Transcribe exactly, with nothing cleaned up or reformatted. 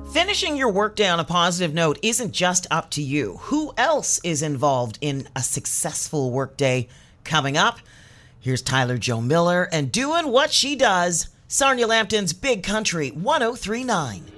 Finishing your workday on a positive note isn't just up to you. Who else is involved in a successful workday? Coming up, here's Tyler Joe Miller and doing what she does. Sarnia Lambton's Big Country one oh three point nine.